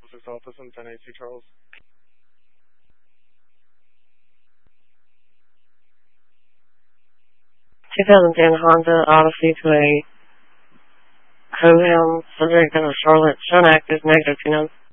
6 Alpha, 1082 Charles. 2010 Honda Odyssey to a Coham subject in a Charlotte. Shown active, negative,